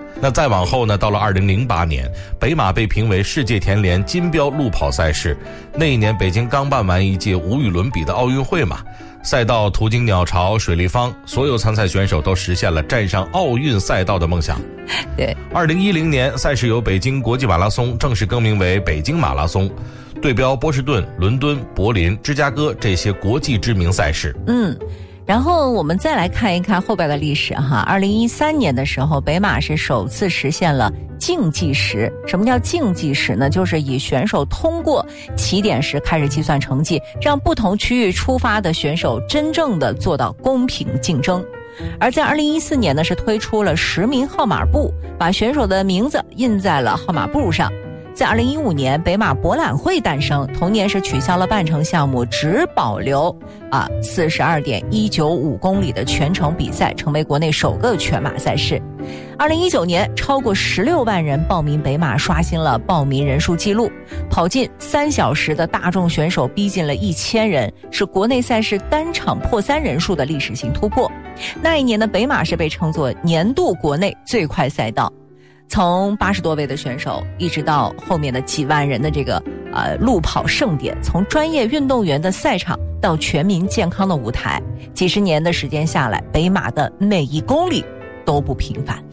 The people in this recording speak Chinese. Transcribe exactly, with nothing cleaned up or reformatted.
那再往后呢，到了二零零八年，北马被评为世界田联金标路跑赛事。那一年北京刚办完一届无与伦比的奥运会嘛，赛道途经鸟巢、水立方，所有参赛选手都实现了站上奥运赛道的梦想。 对， 二零一零年赛事由北京国际马拉松正式更名为北京马拉松，对标波士顿、伦敦、柏林、芝加哥这些国际知名赛事。 嗯。然后我们再来看一看后边的历史哈。二零一三年的时候，北马是首次实现了竞计时。什么叫竞计时呢？就是以选手通过起点时开始计算成绩，让不同区域出发的选手真正的做到公平竞争。而在二零一四年呢，是推出了实名号码布，把选手的名字印在了号码布上。在二零一五年，北马博览会诞生，同年是取消了半程项目，只保留啊四十二点一九五公里的全程比赛，成为国内首个全马赛事。二零一九年，超过十六万人报名北马，刷新了报名人数纪录，跑进三小时的大众选手逼近了一千人，是国内赛事单场破三人数的历史性突破。那一年的北马是被称作年度国内最快赛道。从八十多位的选手，一直到后面的几万人的这个呃路跑盛典，从专业运动员的赛场到全民健康的舞台，几十年的时间下来，北马的每一公里都不平凡。